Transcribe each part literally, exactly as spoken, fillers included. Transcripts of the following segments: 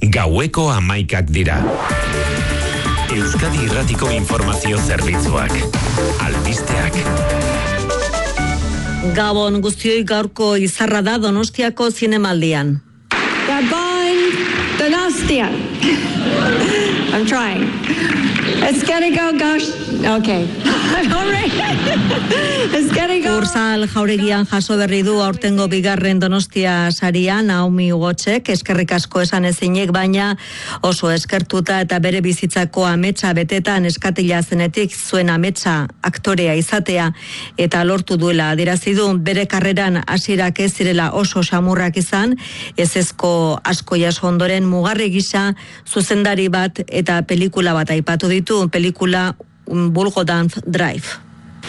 Gaueko hamaikak dira. Euskadi Irratiko Informazio Zerbitzuak. Albisteak. Gabon guztioi, gaurko izarra da Donostiako zinemaldian. Gabon, Donostia. I'm trying. It's gonna go, gosh. Okay. All right. It's gonna go. Urzal Jauregian jaso berri du aurtengo bigarren Donostia saria Naomi Wattsek, eskerrik asko esan ezinek, baina oso eskertuta eta bere bizitzako ametsa betetan eskatila zenetik zuen ametsa aktorea izatea eta lortu duela adierazi du. Bere karreran hasierak ez zirela oso xamurrak izan, ezezko asko jaso ondoren mugarri gisa zuzendari bat eta pelikula bat aipatu ditu, pelikula Mulholland Drive.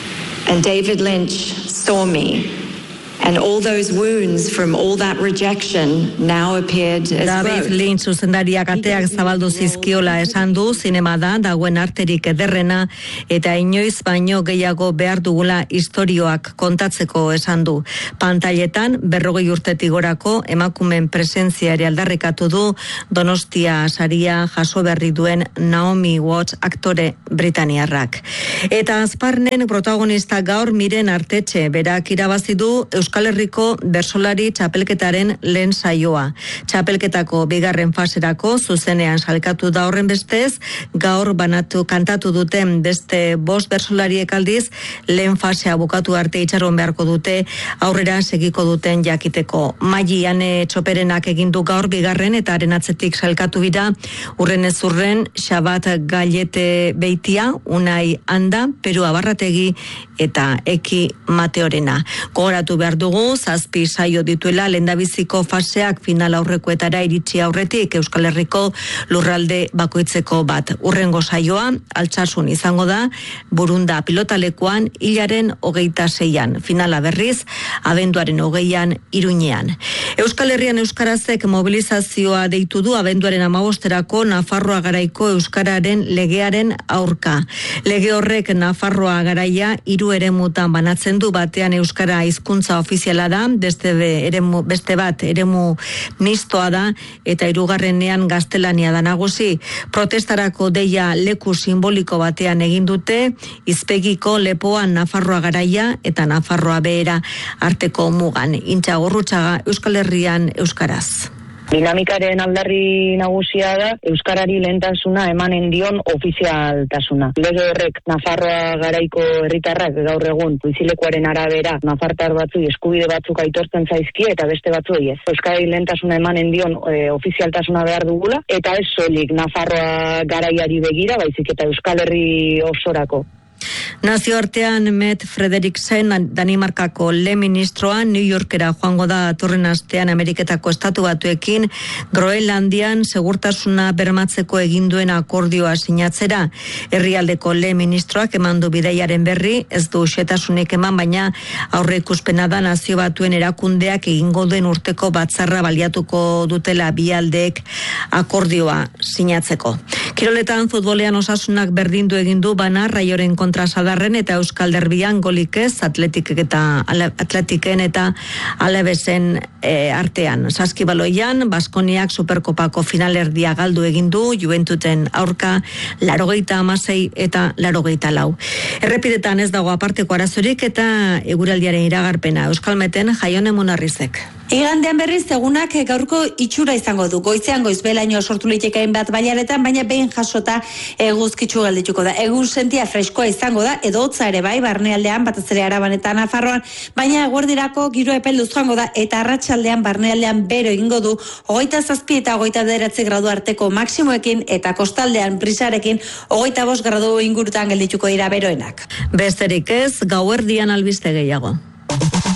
And David Lynch saw me. And all those wounds from all that rejection now appeared as David growth. Lynch zuzendariak ateak zabaldu zizkiola esan du, zinema da, dagoen arterik ederrena, eta inoiz baino gehiago behar dugula istorioak kontatzeko esan du. Pantailetan, berrogei urtetik gorako emakumen presentziari aldarrikatu du Donostia saria jaso berri duen Naomi Watts aktore britaniarrak. Eta azparnen protagonista gaur Miren Artetxe, berak irabazi du Euskal Herriko bersolari txapelketaren lehen saioa. Txapelketako bigarren faserako zuzenean salkatu da horren bestez, gaur banatu kantatu duten beste bost bersolariek aldiz, lehen fasea bukatu arte itxaron beharko dute, aurrera segiko duten jakiteko. Maili Ane Txoperenak egin du gaur bigarren eta haren atzetik salkatu bira, urren ez urren, Xabat Gallete Beitia, Unai Anda, Peru Abarrategi eta Eki Mateorena. Gogoratu behar dugu, zazpi saio dituela lehendabiziko faseak final aurrekoetara iritsi aurretik Euskal Herriko lurralde bakoitzeko bat. Urrengo saioa, Altsasun izango da, Burunda pilotalekuan, hilaren hogeita zeian. Finala berriz, abenduaren hogeian Iruñean. Euskal Herrian euskarazek mobilizazioa deitu du abenduaren hamabosterako Nafarroa garaiko euskararen legearen aurka. Lege horrek Nafarroa garaia hiru eremutan banatzen du, batean euskara hizkuntza ofiziala da, beste, eremu, beste bat eremu mistoa da, eta hirugarrenean gaztelania da nagusi. Protestarako deia leku simboliko batean egin dute, Izpegiko lepoan Nafarroa garaia eta Nafarroa behera arteko mugan. Intxa Gorrutxaga, Euskal Herrian euskaraz. Dinamikaren aldarri nagusia da euskarari lehentasuna emanen dion ofizialtasuna. Lege horrek Nafarroa garaiko herritarrak gaur egun bizilekuaren arabera nafartar batzu eskubide batzuk aitortzen zaizkie eta beste batzuei ez. Euskarari lehentasuna emanen dion e, ofizialtasuna behar dugula eta ez soilik Nafarroa garaiari begira, baizik eta Euskal Herri osorako. Nazioartean Matt Frederiksen, Danimarkako lehen ministroa, New Yorkera joango da torren astean Ameriketako estatu batuekin Groenlandian segurtasuna bermatzeko eginduen akordioa sinatzera. Herrialdeko lehen ministroak emandu bidaiaren berri, ez du xetasunik eman, baina aurre ikuspena da nazio batuen erakundeak egingo den urteko batzarra baliatuko dutela bi aldeek akordioa sinatzeko. Kiroletan futbolean Osasunak berdindu egin du bana Raioren kontra Sadarren eta Euskal Derbian golik ez Atletik eta Atletiken eta Alabesen e, artean. Saskibaloian Baskoniak Superkopako finalerdia galdu egin du Juventuten aurka laurogeita hamasei eta laurogeita lau. Errepidetan ez dago aparteko arazorik eta eguraldiaren iragarpena Euskalmeten Jaione Munarrizek. Igandean berriz egunak gaurko itxura izango du. Goizean goizbelaino sortu liteken bat bailaretan, baina behin jasota eguzkitsu geldituko da. Egun sentia freskoa izango da, edo hotza ere bai, barnealdean, batez ere Araban eta Nafarroan, baina eguerdirako giro epelduz joango da, eta arratsaldean barnealdean bero egingo du, hogeita zazpi eta hogeita bederatzi gradu arteko maksimoekin, eta kostaldean brisarekin, hogeita bost gradu ingurutan geldituko dira beroenak. Besterik ez, gauerdian albiste gehiago.